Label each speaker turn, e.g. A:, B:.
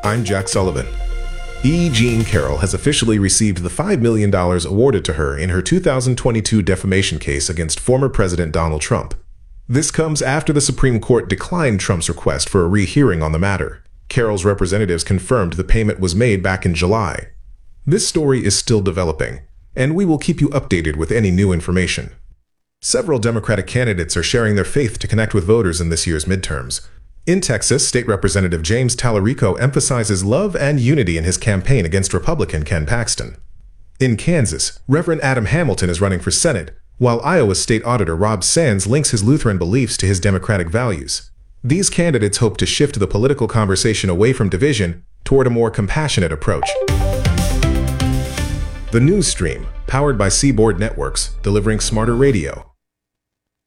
A: I'm Jack Sullivan. E. Jean Carroll has officially received the $5 million awarded to her in her 2022 defamation case against former President Donald Trump. This comes after the Supreme Court declined Trump's request for a rehearing on the matter. Carroll's representatives confirmed the payment was made back in July. This story is still developing, and we will keep you updated with any new information. Several Democratic candidates are sharing their faith to connect with voters in this year's midterms. In Texas, State Representative James Talarico emphasizes love and unity in his campaign against Republican Ken Paxton. In Kansas, Reverend Adam Hamilton is running for Senate, while Iowa State Auditor Rob Sands links his Lutheran beliefs to his Democratic values. These candidates hope to shift the political conversation away from division toward a more compassionate approach. The News Stream, powered by Seaboard Networks, delivering smarter radio.